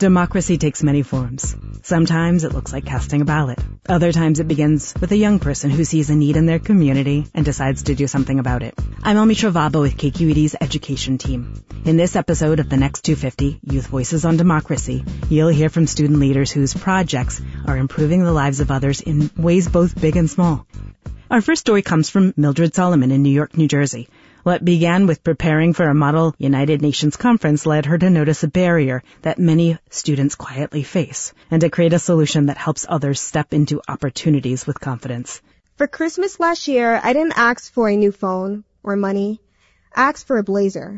Democracy takes many forms. Sometimes it looks like casting a ballot. Other times it begins with a young person who sees a need in their community and decides to do something about it. I'm Almitra Vaba with KQED's education team. In this episode of The Next 250, Youth Voices on Democracy, you'll hear from student leaders whose projects are improving the lives of others in ways both big and small. Our first story comes from Mildred Solomon in New York, New Jersey. What began with preparing for a model United Nations conference led her to notice a barrier that many students quietly face and to create a solution that helps others step into opportunities with confidence. For Christmas last year, I didn't ask for a new phone or money. I asked for a blazer.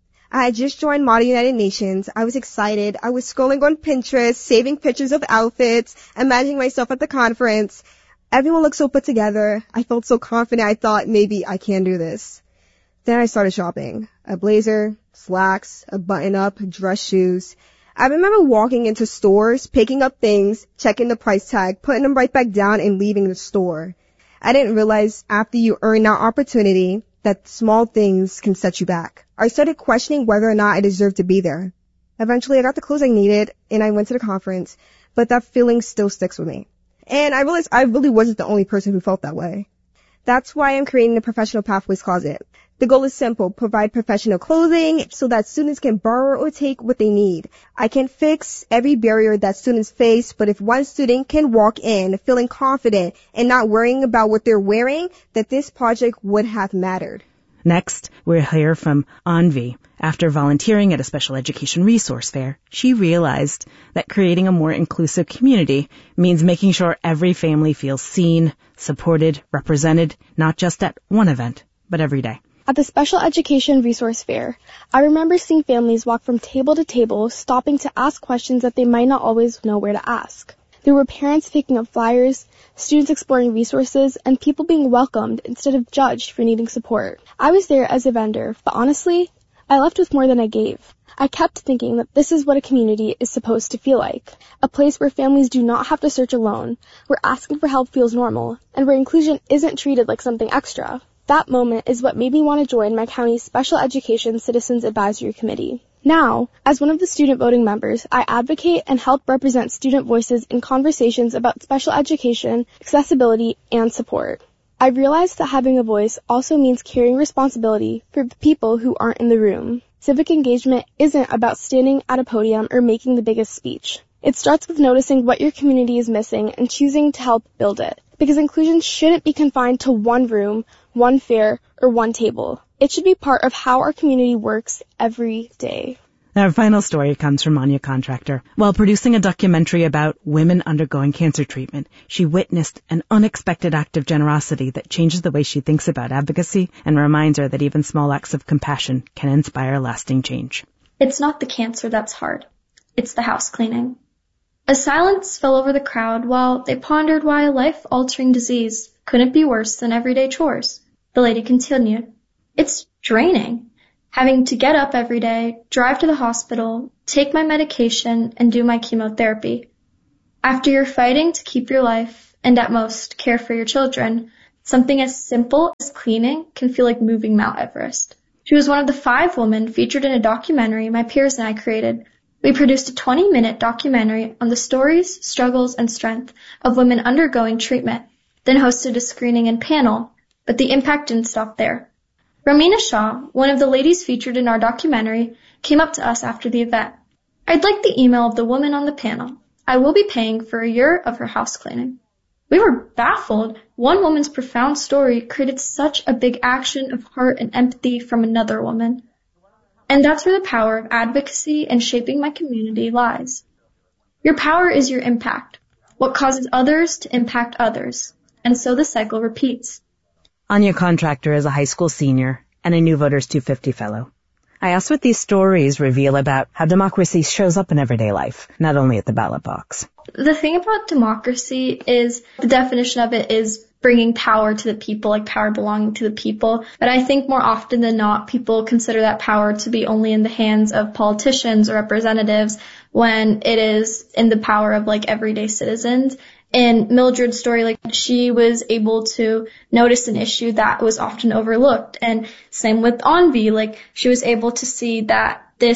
I had just joined Model United Nations. I was excited. I was scrolling on Pinterest, saving pictures of outfits, imagining myself at the conference. Everyone looked so put together. I felt so confident. I thought maybe I can do this. Then I started shopping. A blazer, slacks, a button-up, dress shoes. I remember walking into stores, picking up things, checking the price tag, putting them right back down, and leaving the store. I didn't realize after you earn that opportunity that small things can set you back. I started questioning whether or not I deserved to be there. Eventually, I got the clothes I needed, and I went to the conference, but that feeling still sticks with me. And I realized I really wasn't the only person who felt that way. That's why I'm creating the Professional Pathways Closet. The goal is simple: provide professional clothing so that students can borrow or take what they need. I can fix every barrier that students face, but if one student can walk in feeling confident and not worrying about what they're wearing, that this project would have mattered. Next, we'll hear from Anvi. After volunteering at a special education resource fair, she realized that creating a more inclusive community means making sure every family feels seen, supported, represented, not just at one event, but every day. At the Special Education Resource Fair, I remember seeing families walk from table to table, stopping to ask questions that they might not always know where to ask. There were parents picking up flyers, students exploring resources, and people being welcomed instead of judged for needing support. I was there as a vendor, but honestly, I left with more than I gave. I kept thinking that this is what a community is supposed to feel like. A place where families do not have to search alone, where asking for help feels normal, and where inclusion isn't treated like something extra. That moment is what made me want to join my county's Special Education Citizens Advisory Committee. Now, as one of the student voting members, I advocate and help represent student voices in conversations about special education, accessibility, and support. I realized that having a voice also means carrying responsibility for the people who aren't in the room. Civic engagement isn't about standing at a podium or making the biggest speech. It starts with noticing what your community is missing and choosing to help build it. Because inclusion shouldn't be confined to one room, one fair, or one table. It should be part of how our community works every day. Our final story comes from Anya Contractor. While producing a documentary about women undergoing cancer treatment, she witnessed an unexpected act of generosity that changes the way she thinks about advocacy and reminds her that even small acts of compassion can inspire lasting change. It's not the cancer that's hard. It's the house cleaning. A silence fell over the crowd while they pondered why a life-altering disease couldn't be worse than everyday chores. The lady continued, "It's draining. Having to get up every day, drive to the hospital, take my medication, and do my chemotherapy. After you're fighting to keep your life, and at most, care for your children, something as simple as cleaning can feel like moving Mount Everest." She was one of the 5 women featured in a documentary my peers and I created. We produced a 20-minute documentary on the stories, struggles, and strength of women undergoing treatment, then hosted a screening and panel, but the impact didn't stop there. Romina Shaw, one of the ladies featured in our documentary, came up to us after the event. "I'd like the email of the woman on the panel. I will be paying for a year of her house cleaning." We were baffled. One woman's profound story created such a big action of heart and empathy from another woman. And that's where the power of advocacy and shaping my community lies. Your power is your impact, what causes others to impact others, and so the cycle repeats. Anya Contractor is a high school senior and a New Voters 250 fellow. I asked what these stories reveal about how democracy shows up in everyday life, not only at the ballot box. The thing about democracy is the definition of it is bringing power to the people, like power belonging to the people. But I think more often than not, people consider that power to be only in the hands of politicians or representatives when it is in the power of like everyday citizens. In Mildred's story, like she was able to notice an issue that was often overlooked. And same with Anvi, like she was able to see that this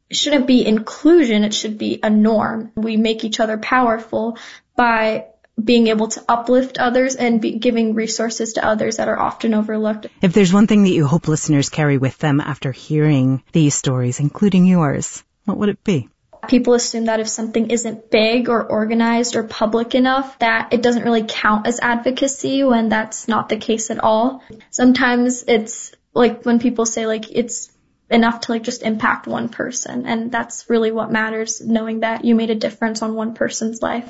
shouldn't be inclusion, it should be a norm. We make each other powerful by being able to uplift others and giving resources to others that are often overlooked. If there's one thing that you hope listeners carry with them after hearing these stories, including yours, what would it be? People assume that if something isn't big or organized or public enough, that it doesn't really count as advocacy, when that's not the case at all. Sometimes it's like when people say like it's enough to like just impact one person, and that's really what matters, knowing that you made a difference on one person's life.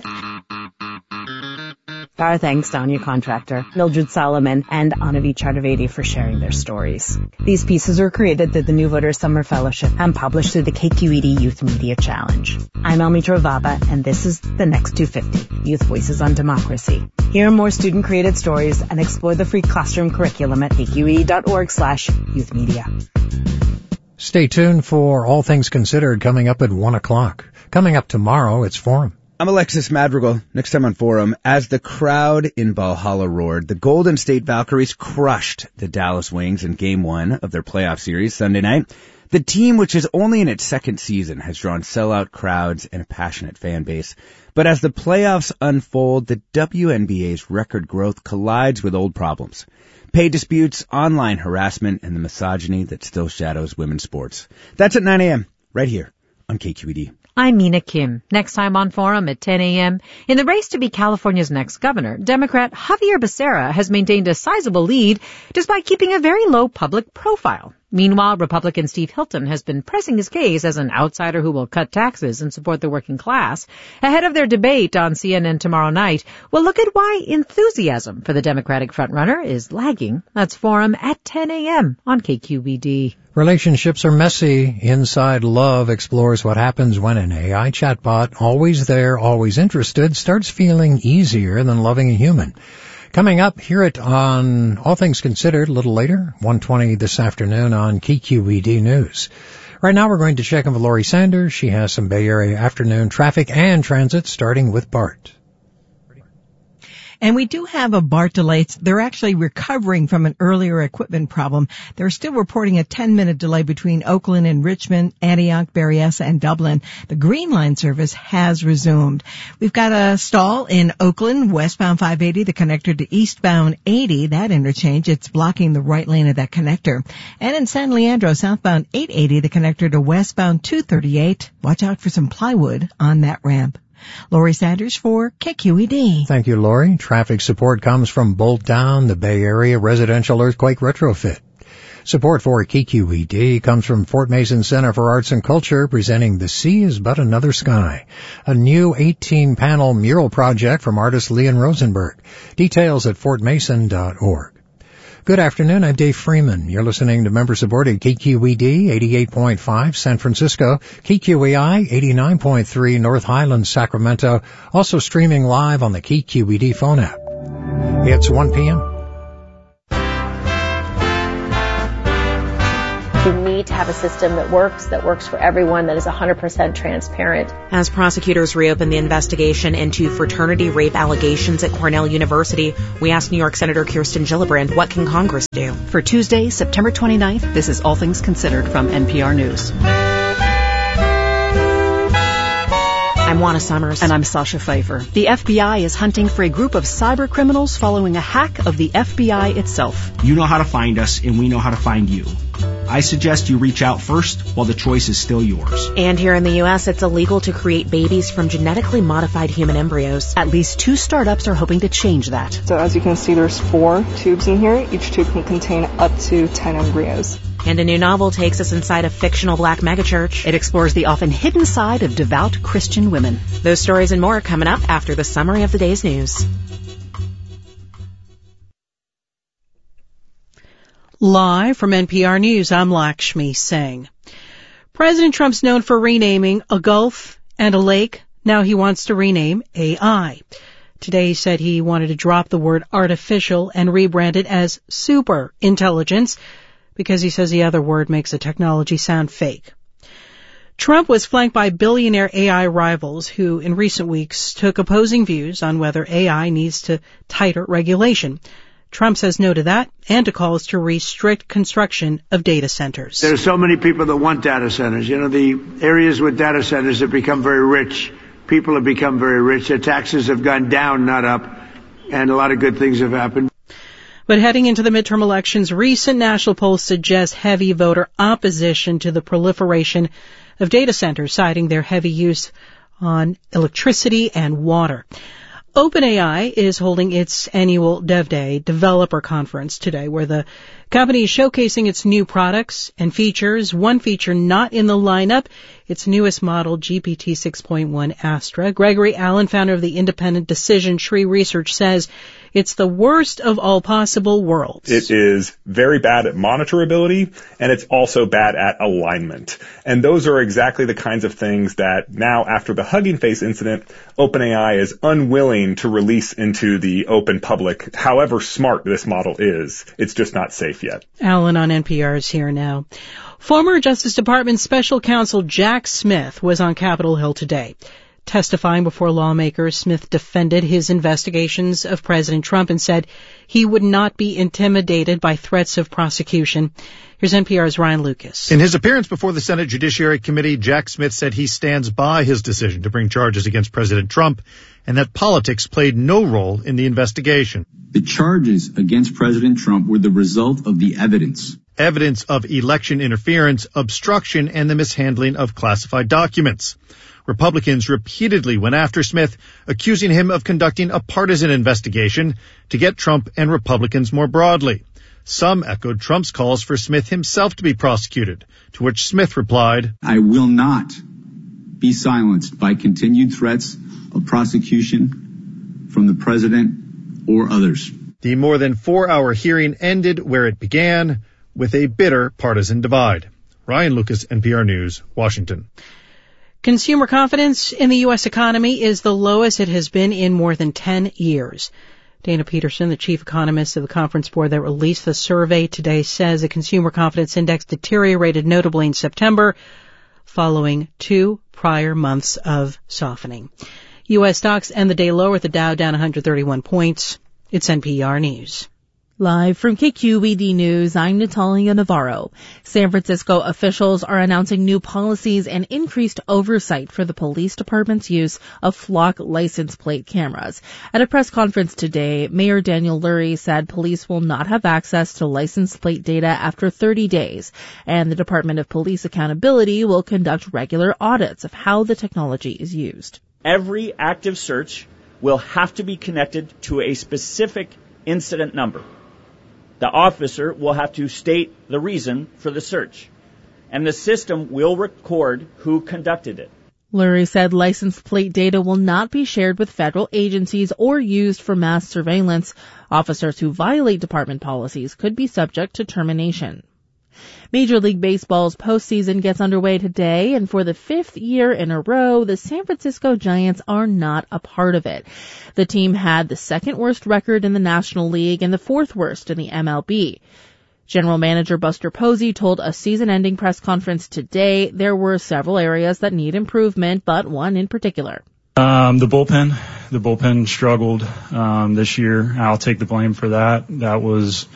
Our thanks to Anya Contractor, Mildred Solomon, and Anavi Chartavedi for sharing their stories. These pieces were created through the New Voters Summer Fellowship and published through the KQED Youth Media Challenge. I'm Elmi Travaba, and this is The Next 250, Youth Voices on Democracy. Hear more student-created stories and explore the free classroom curriculum at kqed.org/youthmedia. Stay tuned for All Things Considered coming up at 1 o'clock. Coming up tomorrow, it's Forum. I'm Alexis Madrigal. Next time on Forum, as the crowd in Valhalla roared, the Golden State Valkyries crushed the Dallas Wings in Game 1 of their playoff series Sunday night. The team, which is only in its second season, has drawn sellout crowds and a passionate fan base. But as the playoffs unfold, the WNBA's record growth collides with old problems. Pay disputes, online harassment, and the misogyny that still shadows women's sports. That's at 9 a.m. right here on KQED. I'm Mina Kim. Next time on Forum at 10 a.m. In the race to be California's next governor, Democrat Javier Becerra has maintained a sizable lead despite keeping a very low public profile. Meanwhile, Republican Steve Hilton has been pressing his case as an outsider who will cut taxes and support the working class. Ahead of their debate on CNN tomorrow night, we'll look at why enthusiasm for the Democratic frontrunner is lagging. That's Forum at 10 a.m. on KQED. Relationships are messy. Inside Love explores what happens when an AI chatbot, always there, always interested, starts feeling easier than loving a human. Coming up, hear it on All Things Considered a little later, 1:20 this afternoon on KQED News. Right now we're going to check in with Lori Sanders. She has some Bay Area afternoon traffic and transit, starting with BART. And we do have a BART delay. They're actually recovering from an earlier equipment problem. They're still reporting a 10-minute delay between Oakland and Richmond, Antioch, Berryessa, and Dublin. The Green Line service has resumed. We've got a stall in Oakland, westbound 580, the connector to eastbound 80, that interchange. It's blocking the right lane of that connector. And in San Leandro, southbound 880, the connector to westbound 238. Watch out for some plywood on that ramp. Lori Sanders for KQED. Thank you, Lori. Traffic support comes from Bolt Down, the Bay Area residential earthquake retrofit. Support for KQED comes from Fort Mason Center for Arts and Culture, presenting The Sea is But Another Sky, a new 18-panel mural project from artist Leon Rosenberg. Details at fortmason.org. Good afternoon, I'm Dave Freeman. You're listening to member-supported KQED 88.5 San Francisco, KQEI 89.3 North Highlands, Sacramento, also streaming live on the KQED phone app. It's 1 p.m. You need to have a system that works for everyone, that is 100% transparent. As prosecutors reopen the investigation into fraternity rape allegations at Cornell University, we asked New York Senator Kirsten Gillibrand, what can Congress do? For Tuesday, September 29th, this is All Things Considered from NPR News. I'm Juana Summers. And I'm Sasha Pfeiffer. The FBI is hunting for a group of cyber criminals following a hack of the FBI itself. You know how to find us, and we know how to find you. I suggest you reach out first while the choice is still yours. And here in the U.S., it's illegal to create babies from genetically modified human embryos. At least 2 startups are hoping to change that. So as you can see, there's 4 tubes in here. Each tube can contain up to 10 embryos. And a new novel takes us inside a fictional black megachurch. It explores the often hidden side of devout Christian women. Those stories and more coming up after the summary of the day's news. Live from NPR News, I'm Lakshmi Singh. President Trump's known for renaming a gulf and a lake. Now he wants to rename AI. Today he said he wanted to drop the word artificial and rebrand it as super intelligence because he says the other word makes the technology sound fake. Trump was flanked by billionaire AI rivals who in recent weeks took opposing views on whether AI needs to tighter regulation. Trump says no to that and to calls to restrict construction of data centers. There are so many people that want data centers. You know, the areas with data centers have become very rich. People have become very rich. Their taxes have gone down, not up, and a lot of good things have happened. But heading into the midterm elections, recent national polls suggest heavy voter opposition to the proliferation of data centers, citing their heavy use on electricity and water. OpenAI is holding its annual Dev Day developer conference today, where the company is showcasing its new products and features. One feature not in the lineup, its newest model, GPT 6.1 Astra. Gregory Allen, founder of the independent Decision Tree Research, says it's the worst of all possible worlds. It is very bad at monitorability, and it's also bad at alignment. And those are exactly the kinds of things that now, after the Hugging Face incident, OpenAI is unwilling to release into the open public. However smart this model is, it's just not safe yet. Allen on NPR is here now. Former Justice Department Special Counsel Jack Smith was on Capitol Hill today. Testifying before lawmakers, Smith defended his investigations of President Trump and said he would not be intimidated by threats of prosecution. Here's NPR's Ryan Lucas. In his appearance before the Senate Judiciary Committee, Jack Smith said he stands by his decision to bring charges against President Trump and that politics played no role in the investigation. The charges against President Trump were the result of the evidence. Evidence of election interference, obstruction, and the mishandling of classified documents. Republicans repeatedly went after Smith, accusing him of conducting a partisan investigation to get Trump and Republicans more broadly. Some echoed Trump's calls for Smith himself to be prosecuted, to which Smith replied, "I will not be silenced by continued threats of prosecution from the president or others." The more than 4-hour hearing ended where it began, with a bitter partisan divide. Ryan Lucas, NPR News, Washington. Consumer confidence in the U.S. economy is the lowest it has been in more than 10 years. Dana Peterson, the chief economist of the Conference Board that released the survey today, says the consumer confidence index deteriorated notably in September, following 2 prior months of softening. U.S. stocks end the day lower, with the Dow down 131 points. It's NPR News. Live from KQED News, I'm Natalia Navarro. San Francisco officials are announcing new policies and increased oversight for the police department's use of flock license plate cameras. At a press conference today, Mayor Daniel Lurie said police will not have access to license plate data after 30 days, and the Department of Police Accountability will conduct regular audits of how the technology is used. Every active search will have to be connected to a specific incident number. The officer will have to state the reason for the search, and the system will record who conducted it. Lurie said license plate data will not be shared with federal agencies or used for mass surveillance. Officers who violate department policies could be subject to termination. Major League Baseball's postseason gets underway today, and for the 5th year in a row, the San Francisco Giants are not a part of it. The team had the 2nd worst record in the National League and the 4th worst in the MLB. General Manager Buster Posey told a season-ending press conference today there were several areas that need improvement, but one in particular. The bullpen struggled this year. I'll take the blame for that. That was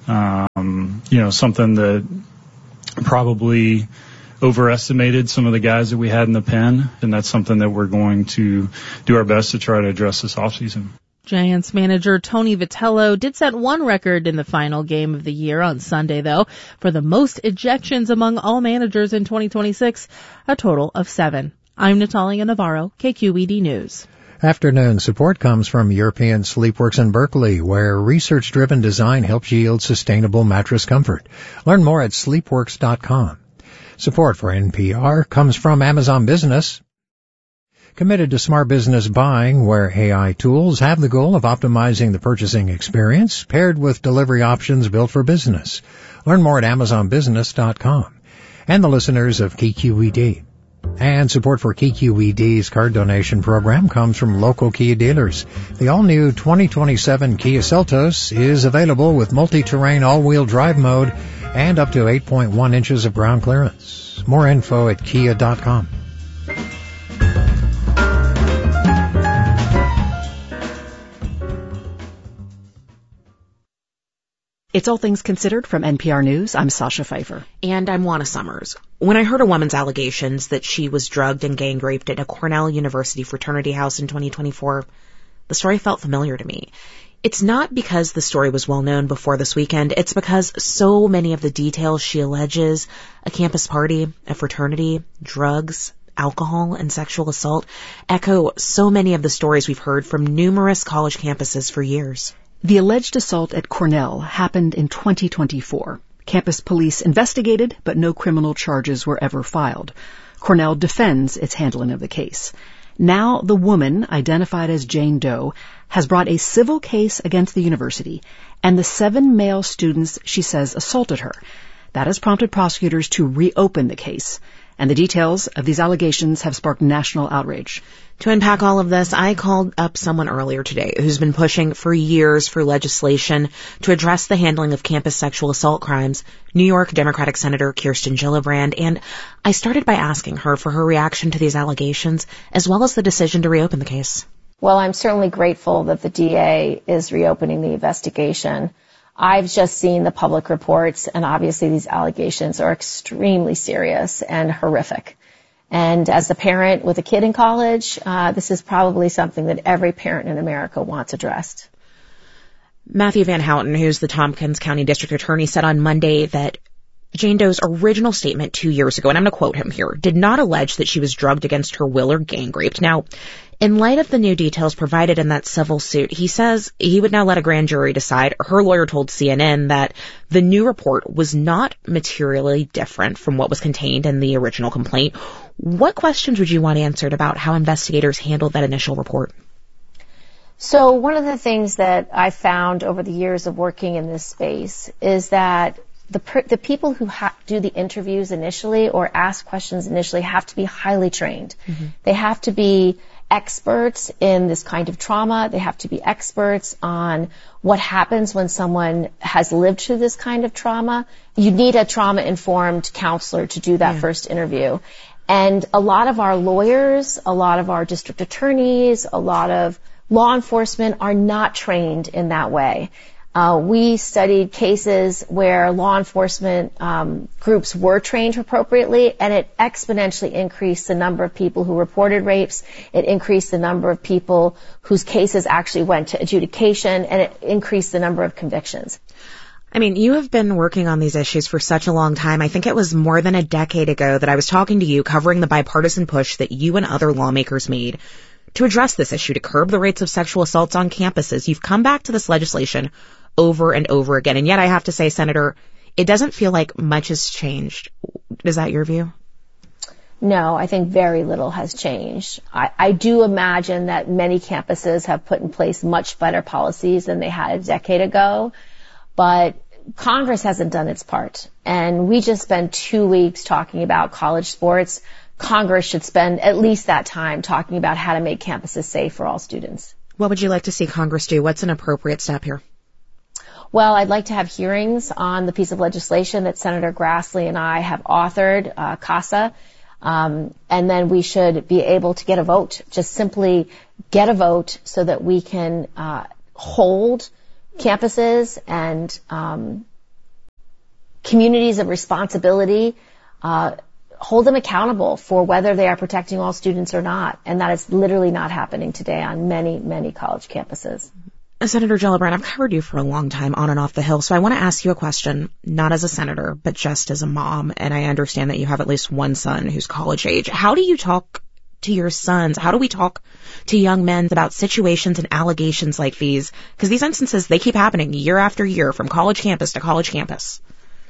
something that probably overestimated some of the guys that we had in the pen, and that's something that we're going to do our best to try to address this offseason. Giants manager Tony Vitello did set one record in the final game of the year on Sunday, though, for the most ejections among all managers in 2026, a total of 7. I'm Natalia Navarro, KQED News. Afternoon support comes from European Sleepworks in Berkeley, where research-driven design helps yield sustainable mattress comfort. Learn more at sleepworks.com. Support for NPR comes from Amazon Business. Committed to smart business buying, where AI tools have the goal of optimizing the purchasing experience, paired with delivery options built for business. Learn more at amazonbusiness.com. And the listeners of KQED. And support for KQED's card donation program comes from local Kia dealers. The all-new 2027 Kia Seltos is available with multi-terrain all-wheel drive mode and up to 8.1 inches of ground clearance. More info at kia.com. It's All Things Considered from NPR News. I'm Sasha Pfeiffer. And I'm Juana Summers. When I heard a woman's allegations that she was drugged and gang raped at a Cornell University fraternity house in 2024, the story felt familiar to me. It's not because the story was well known before this weekend. It's because so many of the details she alleges, a campus party, a fraternity, drugs, alcohol, and sexual assault, echo so many of the stories we've heard from numerous college campuses for years. The alleged assault at Cornell happened in 2024. Campus police investigated, but no criminal charges were ever filed. Cornell defends its handling of the case. Now the woman, identified as Jane Doe, has brought a civil case against the university and the 7 male students she says assaulted her. That has prompted prosecutors to reopen the case. And the details of these allegations have sparked national outrage. To unpack all of this, I called up someone earlier today who's been pushing for years for legislation to address the handling of campus sexual assault crimes, New York Democratic Senator Kirsten Gillibrand, and I started by asking her for her reaction to these allegations, as well as the decision to reopen the case. Well, I'm certainly grateful that the DA is reopening the investigation. I've just seen the public reports, and obviously these allegations are extremely serious and horrific. And as a parent with a kid in college, this is probably something that every parent in America wants addressed. Matthew Van Houten, who's the Tompkins County District Attorney, said on Monday that Jane Doe's original statement 2 years ago, and I'm going to quote him here, did not allege that she was drugged against her will or gang raped. Now, in light of the new details provided in that civil suit, he says he would now let a grand jury decide. Her lawyer told CNN that the new report was not materially different from what was contained in the original complaint. What questions would you want answered about how investigators handled that initial report? So one of the things that I found over the years of working in this space is that the people who do the interviews initially or ask questions initially have to be highly trained. Mm-hmm. They have to be experts in this kind of trauma. They have to be experts on what happens when someone has lived through this kind of trauma. You need a trauma-informed counselor to do that first interview. And a lot of our lawyers, a lot of our district attorneys, a lot of law enforcement are not trained in that way. We studied cases where law enforcement groups were trained appropriately, and it exponentially increased the number of people who reported rapes. It increased the number of people whose cases actually went to adjudication, and it increased the number of convictions. I mean, you have been working on these issues for such a long time. I think it was more than a decade ago that I was talking to you covering the bipartisan push that you and other lawmakers made to address this issue, to curb the rates of sexual assaults on campuses. You've come back to this legislation over and over again. And yet I have to say, Senator, it doesn't feel like much has changed. Is that your view? No, I think very little has changed. I do imagine that many campuses have put in place much better policies than they had a decade ago, but Congress hasn't done its part. And we just spent 2 weeks talking about college sports. Congress should spend at least that time talking about how to make campuses safe for all students. What would you like to see Congress do? What's an appropriate step here? Well, I'd like to have hearings on the piece of legislation that Senator Grassley and I have authored, CASA, and then we should be able to get a vote, just simply get a vote so that we can hold campuses and communities of responsibility, hold them accountable for whether they are protecting all students or not, and that is literally not happening today on many, many college campuses. Senator Gillibrand, I've covered you for a long time on and off the Hill, so I want to ask you a question, not as a senator, but just as a mom, and I understand that you have at least one son who's college age. How do you talk to your sons? How do we talk to young men about situations and allegations like these? Because these instances, they keep happening year after year from college campus to college campus.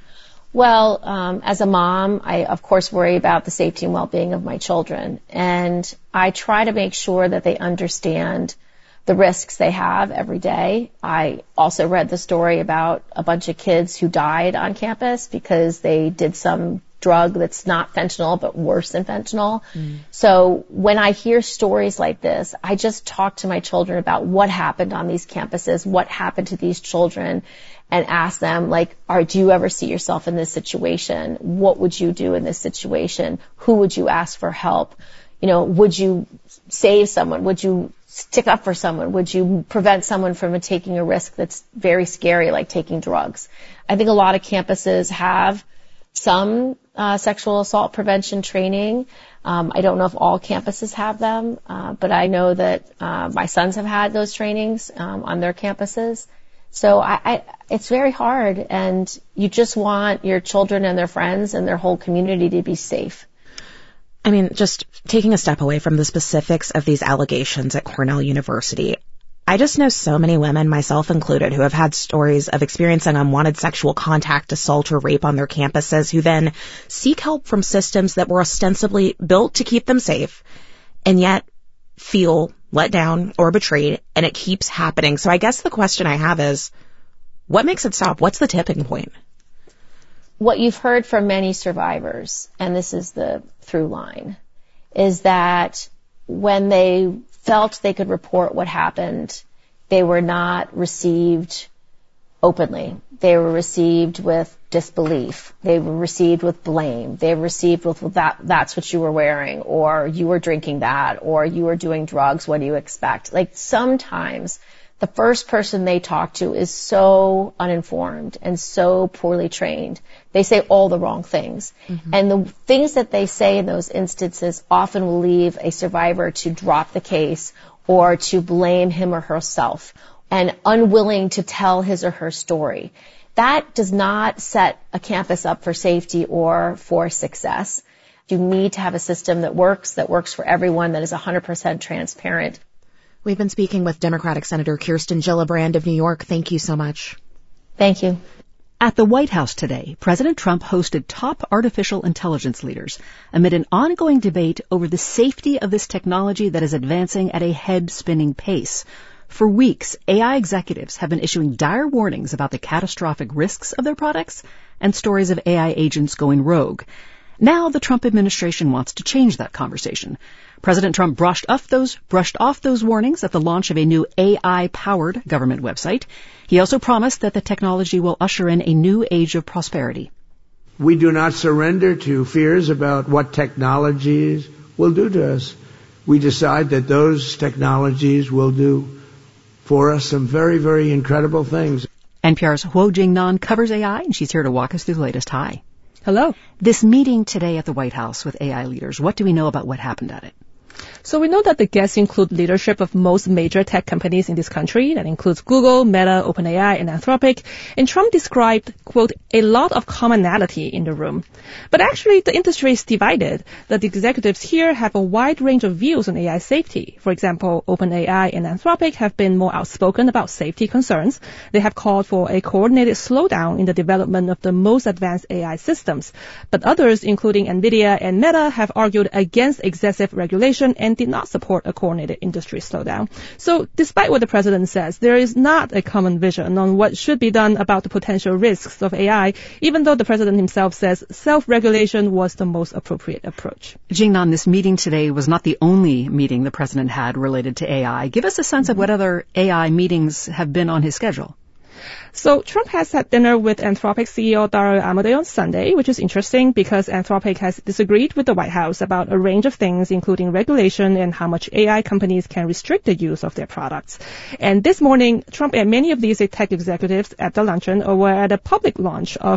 Well, as a mom, I, of course, worry about the safety and well-being of my children, and I try to make sure that they understand the risks they have every day. I also read the story about a bunch of kids who died on campus because they did some drug that's not fentanyl but worse than fentanyl. So when I hear stories like this, I just talk to my children about what happened on these campuses, what happened to these children, and ask them, like, do you ever see yourself in this situation? What would you do in this situation? Who would you ask for help? You know, would you save someone? Would you stick up for someone? Would you prevent someone from taking a risk that's very scary, like taking drugs? I think a lot of campuses have some sexual assault prevention training. I don't know if all campuses have them, but I know that my sons have had those trainings on their campuses. So it's very hard, and you just want your children and their friends and their whole community to be safe. I mean, just taking a step away from the specifics of these allegations at Cornell University, I just know so many women, myself included, who have had stories of experiencing unwanted sexual contact, assault, or rape on their campuses, who then seek help from systems that were ostensibly built to keep them safe, and yet feel let down or betrayed, and it keeps happening. So I guess the question I have is, what makes it stop? What's the tipping point? What you've heard from many survivors, and this is the through line, is that when they felt they could report what happened, they were not received openly. They were received with disbelief. They were received with blame. They were received with, well, that's what you were wearing, or you were drinking that, or you were doing drugs, what do you expect? Like, sometimes the first person they talk to is so uninformed and so poorly trained. They say all the wrong things. Mm-hmm. And the things that they say in those instances often will leave a survivor to drop the case or to blame him or herself and unwilling to tell his or her story. That does not set a campus up for safety or for success. You need to have a system that works for everyone, that is 100% transparent. We've been speaking with Democratic Senator Kirsten Gillibrand of New York. Thank you so much. Thank you. At the White House today, President Trump hosted top artificial intelligence leaders amid an ongoing debate over the safety of this technology that is advancing at a head-spinning pace. For weeks, AI executives have been issuing dire warnings about the catastrophic risks of their products and stories of AI agents going rogue. Now the Trump administration wants to change that conversation. President Trump brushed off those warnings at the launch of a new AI-powered government website. He also promised that the technology will usher in a new age of prosperity. We do not surrender to fears about what technologies will do to us. We decide that those technologies will do for us some very, very incredible things. NPR's Huo Jingnan covers AI, and she's here to walk us through the latest. Hi. Hello. This meeting today at the White House with AI leaders, what do we know about what happened at it? So we know that the guests include leadership of most major tech companies in this country. That includes Google, Meta, OpenAI, and Anthropic. And Trump described, quote, a lot of commonality in the room. But actually, the industry is divided. The executives here have a wide range of views on AI safety. For example, OpenAI and Anthropic have been more outspoken about safety concerns. They have called for a coordinated slowdown in the development of the most advanced AI systems. But others, including NVIDIA and Meta, have argued against excessive regulation and did not support a coordinated industry slowdown. So despite what the president says, there is not a common vision on what should be done about the potential risks of AI, even though the president himself says self-regulation was the most appropriate approach. Jingnan, this meeting today was not the only meeting the president had related to AI. Give us a sense of what other AI meetings have been on his schedule. So Trump has had dinner with Anthropic CEO Dario Amodei on Sunday, which is interesting because Anthropic has disagreed with the White House about a range of things, including regulation and how much AI companies can restrict the use of their products. And this morning, Trump and many of these tech executives at the luncheon were at a public launch of